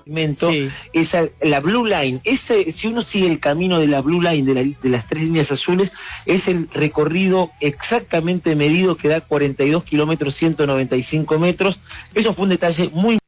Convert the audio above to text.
Sí. La Blue Line, si uno sigue el camino de la Blue Line, de las 3 líneas azules, es el recorrido exactamente medido que da 42 kilómetros 195 metros. Eso fue un detalle muy